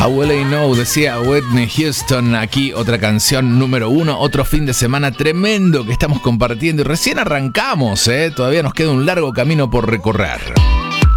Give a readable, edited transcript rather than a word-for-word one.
How Will I Know, decía Whitney Houston. Aquí otra canción número 1, otro fin de semana tremendo que estamos compartiendo y recién arrancamos, todavía nos queda un largo camino por recorrer.